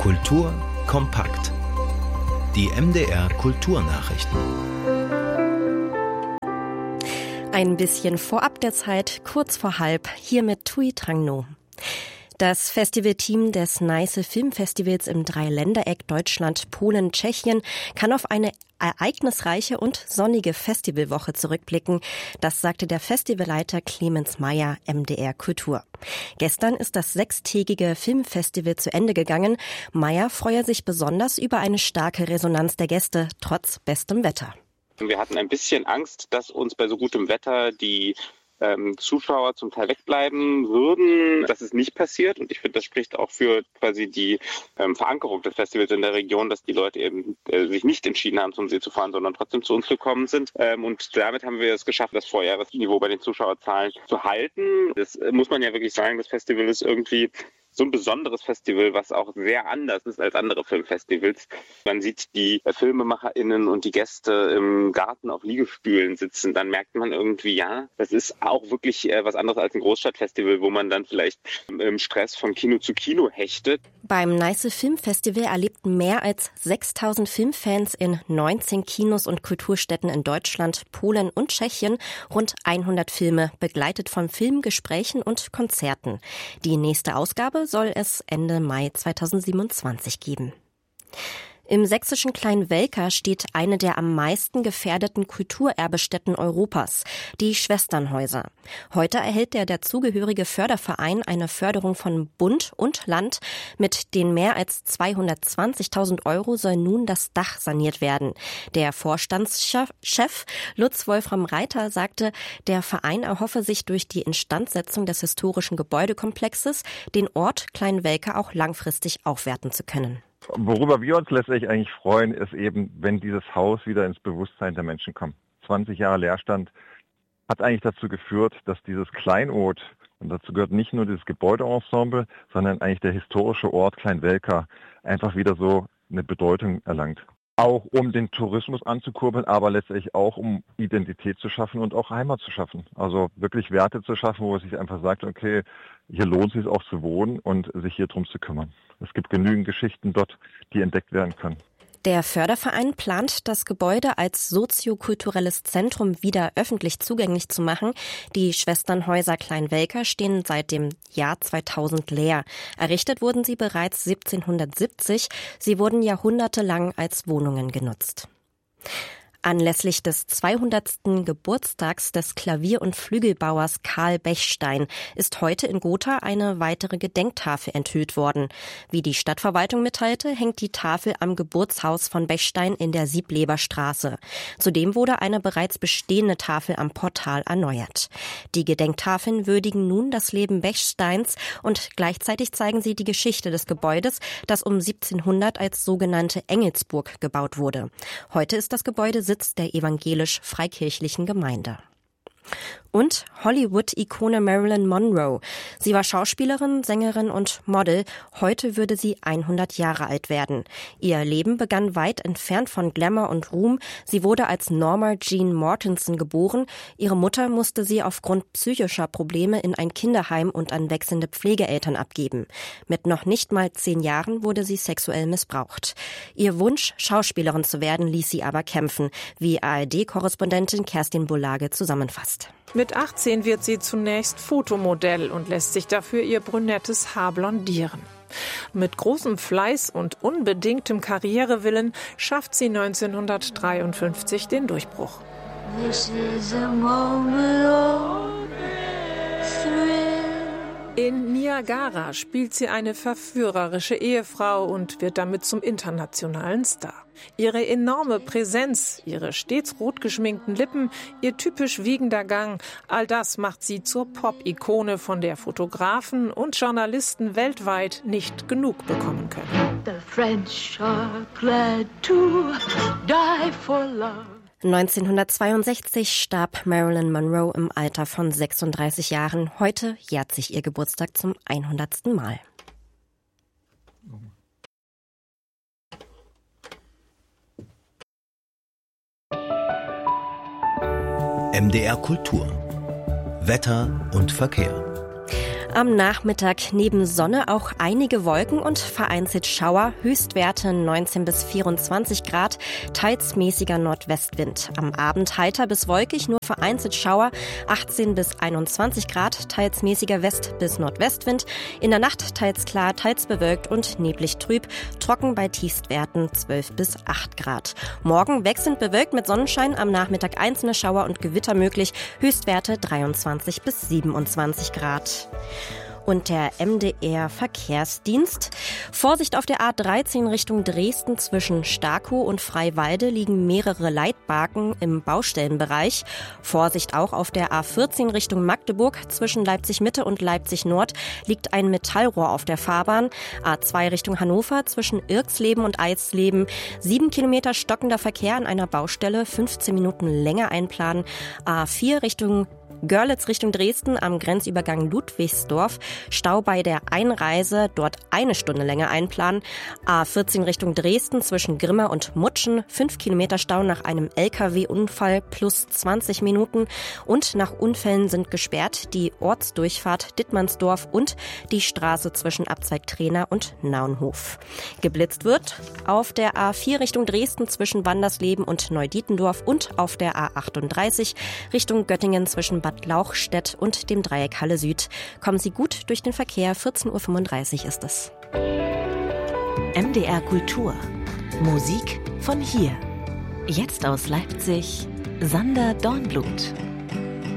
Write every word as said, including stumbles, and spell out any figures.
Kultur kompakt. Die M D R Kulturnachrichten. Ein bisschen vorab der Zeit, kurz vor halb, hier mit Tui Trang No. Das Festivalteam des Neiße Filmfestivals im Dreiländereck Deutschland, Polen, Tschechien kann auf eine ereignisreiche und sonnige Festivalwoche zurückblicken. Das sagte der Festivalleiter Clemens Meyer, M D R Kultur. Gestern ist das sechstägige Filmfestival zu Ende gegangen. Meyer freue sich besonders über eine starke Resonanz der Gäste, trotz bestem Wetter. Wir hatten ein bisschen Angst, dass uns bei so gutem Wetter die ähm, Zuschauer zum Teil wegbleiben würden. Das ist nicht passiert und ich finde, das spricht auch für quasi die ähm, Verankerung des Festivals in der Region, dass die Leute eben äh, sich nicht entschieden haben, zum See zu fahren, sondern trotzdem zu uns gekommen sind. Ähm, und damit haben wir es geschafft, das Vorjahresniveau bei den Zuschauerzahlen zu halten. Das äh, muss man ja wirklich sagen, das Festival ist irgendwie so ein besonderes Festival, was auch sehr anders ist als andere Filmfestivals. Man sieht die FilmemacherInnen und die Gäste im Garten auf Liegestühlen sitzen. Dann merkt man irgendwie, ja, das ist auch wirklich äh, was anderes als ein Großstadtfestival, wo man dann vielleicht im Stress von Kino zu Kino hechtet. Beim Neiße Filmfestival erlebten mehr als sechstausend Filmfans in neunzehn Kinos und Kulturstätten in Deutschland, Polen und Tschechien rund hundert Filme, begleitet von Filmgesprächen und Konzerten. Die nächste Ausgabe soll es Ende Mai zweitausendsiebenundzwanzig geben. Im sächsischen Kleinwelka steht eine der am meisten gefährdeten Kulturerbestätten Europas, die Schwesternhäuser. Heute erhält der dazugehörige Förderverein eine Förderung von Bund und Land. Mit den mehr als zweihundertzwanzigtausend Euro soll nun das Dach saniert werden. Der Vorstandschef Lutz Wolfram Reiter sagte, der Verein erhoffe sich durch die Instandsetzung des historischen Gebäudekomplexes, den Ort Kleinwelka auch langfristig aufwerten zu können. Worüber wir uns letztlich eigentlich freuen, ist eben, wenn dieses Haus wieder ins Bewusstsein der Menschen kommt. zwanzig Jahre Leerstand hat eigentlich dazu geführt, dass dieses Kleinod, und dazu gehört nicht nur dieses Gebäudeensemble, sondern eigentlich der historische Ort Kleinwelka, einfach wieder so eine Bedeutung erlangt. Auch um den Tourismus anzukurbeln, aber letztlich auch um Identität zu schaffen und auch Heimat zu schaffen. Also wirklich Werte zu schaffen, wo es sich einfach sagt, okay, hier lohnt es sich auch zu wohnen und sich hier drum zu kümmern. Es gibt genügend Geschichten dort, die entdeckt werden können. Der Förderverein plant, das Gebäude als soziokulturelles Zentrum wieder öffentlich zugänglich zu machen. Die Schwesternhäuser Kleinwelka stehen seit dem Jahr zweitausend leer. Errichtet wurden sie bereits siebzehnhundertsiebzig. Sie wurden jahrhundertelang als Wohnungen genutzt. Anlässlich des zweihundertsten Geburtstags des Klavier- und Flügelbauers Karl Bechstein ist heute in Gotha eine weitere Gedenktafel enthüllt worden. Wie die Stadtverwaltung mitteilte, hängt die Tafel am Geburtshaus von Bechstein in der Siebleber-Straße. Zudem wurde eine bereits bestehende Tafel am Portal erneuert. Die Gedenktafeln würdigen nun das Leben Bechsteins und gleichzeitig zeigen sie die Geschichte des Gebäudes, das um siebzehnhundert als sogenannte Engelsburg gebaut wurde. Heute ist das Gebäude Sitz der evangelisch-freikirchlichen Gemeinde. Und Hollywood-Ikone Marilyn Monroe. Sie war Schauspielerin, Sängerin und Model. Heute würde sie hundert Jahre alt werden. Ihr Leben begann weit entfernt von Glamour und Ruhm. Sie wurde als Norma Jean Mortensen geboren. Ihre Mutter musste sie aufgrund psychischer Probleme in ein Kinderheim und an wechselnde Pflegeeltern abgeben. Mit noch nicht mal zehn Jahren wurde sie sexuell missbraucht. Ihr Wunsch, Schauspielerin zu werden, ließ sie aber kämpfen, wie A R D-Korrespondentin Kerstin Bulage zusammenfasst. Mit achtzehn wird sie zunächst Fotomodell und lässt sich dafür ihr brünettes Haar blondieren. Mit großem Fleiß und unbedingtem Karrierewillen schafft sie neunzehnhundertdreiundfünfzig den Durchbruch. This is a moment of thrill. In Niagara spielt sie eine verführerische Ehefrau und wird damit zum internationalen Star. Ihre enorme Präsenz, ihre stets rot geschminkten Lippen, ihr typisch wiegender Gang, all das macht sie zur Pop-Ikone, von der Fotografen und Journalisten weltweit nicht genug bekommen können. The French are glad to die for love. neunzehnhundertzweiundsechzig starb Marilyn Monroe im Alter von sechsunddreißig Jahren. Heute jährt sich ihr Geburtstag zum hundertsten Mal. M D R Kultur. Wetter und Verkehr. Am Nachmittag neben Sonne auch einige Wolken und vereinzelt Schauer, Höchstwerte neunzehn bis vierundzwanzig Grad, teils mäßiger Nordwestwind. Am Abend heiter bis wolkig, nur vereinzelt Schauer, achtzehn bis einundzwanzig Grad, teils mäßiger West- bis Nordwestwind. In der Nacht teils klar, teils bewölkt und neblig trüb, trocken bei Tiefstwerten zwölf bis acht Grad. Morgen wechselnd bewölkt mit Sonnenschein, am Nachmittag einzelne Schauer und Gewitter möglich, Höchstwerte dreiundzwanzig bis siebenundzwanzig Grad. Und der M D R-Verkehrsdienst. Vorsicht auf der A dreizehn Richtung Dresden zwischen Starkow und Freiwalde liegen mehrere Leitbarken im Baustellenbereich. Vorsicht auch auf der A vierzehn Richtung Magdeburg zwischen Leipzig-Mitte und Leipzig-Nord liegt ein Metallrohr auf der Fahrbahn. A zwei Richtung Hannover zwischen Irxleben und Eisleben. Sieben Kilometer stockender Verkehr an einer Baustelle, fünfzehn Minuten länger einplanen. A vier Richtung Görlitz Richtung Dresden am Grenzübergang Ludwigsdorf. Stau bei der Einreise, dort eine Stunde länger einplanen. A vierzehn Richtung Dresden zwischen Grimma und Mutschen. Fünf Kilometer Stau nach einem L K W-Unfall plus zwanzig Minuten. Und nach Unfällen sind gesperrt die Ortsdurchfahrt Dittmannsdorf und die Straße zwischen Abzweig Trehna und Naunhof. Geblitzt wird auf der A vier Richtung Dresden zwischen Wandersleben und Neudietendorf und auf der A achtunddreißig Richtung Göttingen zwischen Bad Lauchstädt und dem Dreieck Halle Süd. Kommen Sie gut durch den Verkehr, vierzehn Uhr fünfunddreißig ist es. M D R Kultur. Musik von hier. Jetzt aus Leipzig, Sander Dornblut.